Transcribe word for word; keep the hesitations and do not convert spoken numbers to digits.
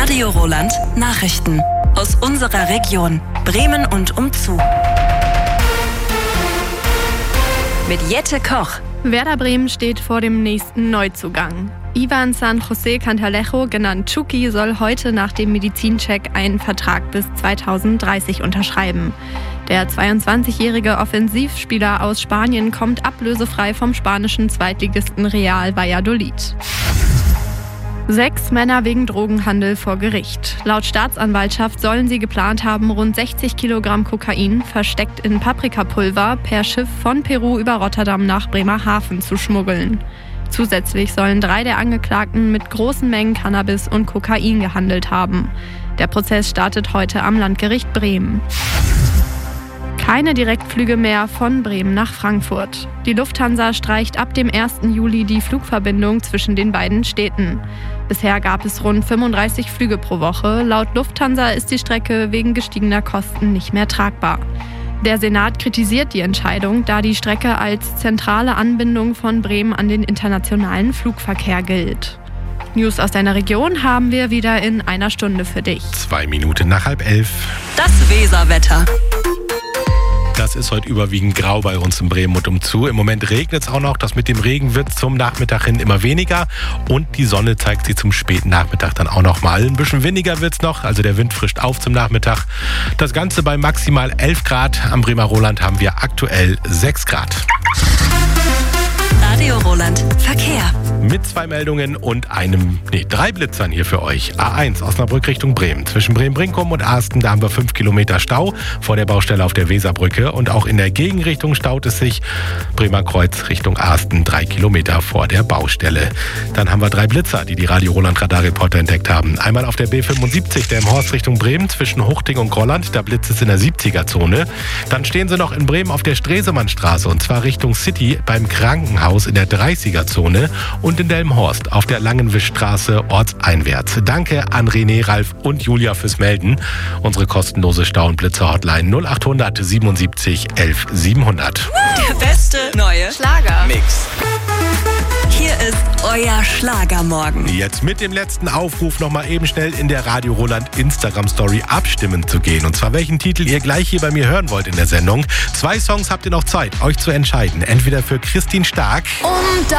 Radio Roland Nachrichten aus unserer Region Bremen und umzu. Mit Jette Koch. Werder Bremen steht vor dem nächsten Neuzugang. Ivan San José Cantalejo, genannt Chucky, soll heute nach dem Medizincheck einen Vertrag bis zweitausenddreißig unterschreiben. Der zweiundzwanzigjährige Offensivspieler aus Spanien kommt ablösefrei vom spanischen Zweitligisten Real Valladolid. Sechs Männer wegen Drogenhandel vor Gericht. Laut Staatsanwaltschaft sollen sie geplant haben, rund sechzig Kilogramm Kokain, versteckt in Paprikapulver, per Schiff von Peru über Rotterdam nach Bremerhaven zu schmuggeln. Zusätzlich sollen drei der Angeklagten mit großen Mengen Cannabis und Kokain gehandelt haben. Der Prozess startet heute am Landgericht Bremen. Keine Direktflüge mehr von Bremen nach Frankfurt. Die Lufthansa streicht ab dem ersten Juli die Flugverbindung zwischen den beiden Städten. Bisher gab es rund fünfunddreißig Flüge pro Woche. Laut Lufthansa ist die Strecke wegen gestiegener Kosten nicht mehr tragbar. Der Senat kritisiert die Entscheidung, da die Strecke als zentrale Anbindung von Bremen an den internationalen Flugverkehr gilt. News aus deiner Region haben wir wieder in einer Stunde für dich. Zwei Minuten nach halb elf. Das Weserwetter. Das ist heute überwiegend grau bei uns in Bremen und umzu. Im Moment regnet es auch noch. Das mit dem Regen wird zum Nachmittag hin immer weniger. Und die Sonne zeigt sich zum späten Nachmittag dann auch noch mal. Ein bisschen weniger wird es noch. Also der Wind frischt auf zum Nachmittag. Das Ganze bei maximal elf Grad. Am Bremer Roland haben wir aktuell sechs Grad. Radio Roland Verkehr. Mit zwei Meldungen und einem, nee, drei Blitzern hier für euch. A eins Osnabrück Richtung Bremen. Zwischen Bremen-Brinkum und Asten, da haben wir fünf Kilometer Stau vor der Baustelle auf der Weserbrücke. Und auch in der Gegenrichtung staut es sich. Bremer Kreuz Richtung Asten, drei Kilometer vor der Baustelle. Dann haben wir drei Blitzer, die die Radio Roland Radarreporter entdeckt haben. Einmal auf der B fünfundsiebzig, der im Horst Richtung Bremen, zwischen Huchting und Grolland. Da blitzt es in der siebziger-Zone. Dann stehen sie noch in Bremen auf der Stresemannstraße, und zwar Richtung City beim Krankenhaus in der dreißiger-Zone. Und in Delmenhorst auf der Langenwischstraße ortseinwärts. Danke an René, Ralf und Julia fürs Melden. Unsere kostenlose Stau- und Blitzer-Hotline null acht hundert siebenundsiebzig elf siebenhundert. Der beste neue Schlager-Mix. Hier ist euer Schlagermorgen. Jetzt mit dem letzten Aufruf noch mal eben schnell in der Radio Roland Instagram-Story abstimmen zu gehen. Und zwar welchen Titel ihr gleich hier bei mir hören wollt in der Sendung. Zwei Songs habt ihr noch Zeit, euch zu entscheiden. Entweder für Christine Stark. Und